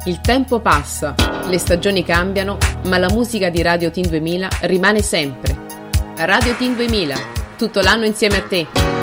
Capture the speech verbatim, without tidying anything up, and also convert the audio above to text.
Il tempo passa, le stagioni cambiano, ma la musica di Radio Teen duemila rimane sempre. Radio Teen duemila, tutto l'anno insieme a te.